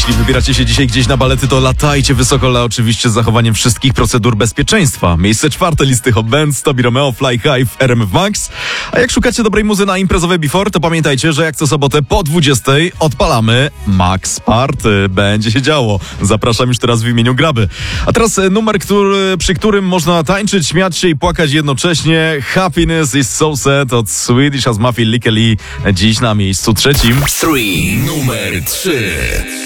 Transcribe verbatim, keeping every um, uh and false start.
Jeśli wybieracie się dzisiaj gdzieś na balety, to latajcie wysoko, ale oczywiście z zachowaniem wszystkich procedur bezpieczeństwa. Miejsce czwarte listy Hot Bands, Tobi Romeo, Fly High w R M F Max. A jak szukacie dobrej muzy na imprezowe before, to pamiętajcie, że jak co sobotę po dwudziestej odpalamy Max Party. Będzie się działo. Zapraszam już teraz w imieniu Graby. A teraz numer, który, przy którym można tańczyć, śmiać się i płakać jednocześnie. Happiness is so sad od Swedish House Mafia Lick Lee. Dziś na miejscu trzecim. Three. Numer trzy.